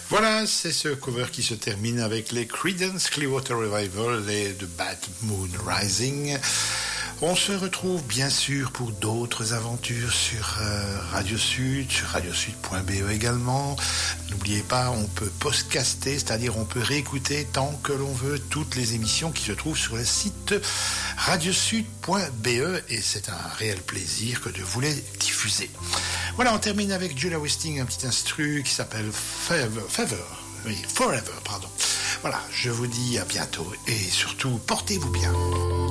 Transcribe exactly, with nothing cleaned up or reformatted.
Voilà, c'est ce cover qui se termine avec les Creedence Clearwater Revival et The Bad Moon Rising. On se retrouve bien sûr pour d'autres aventures sur euh, Radio Sud, sur radiosud point b e également. N'oubliez pas, on peut podcaster, c'est-à-dire on peut réécouter tant que l'on veut toutes les émissions qui se trouvent sur le site radiosud point b e et c'est un réel plaisir que de vous les diffuser. Voilà, on termine avec Julia Westing, un petit instru qui s'appelle Fever, Fever, oui, Forever, pardon. Voilà, je vous dis à bientôt et surtout, portez-vous bien.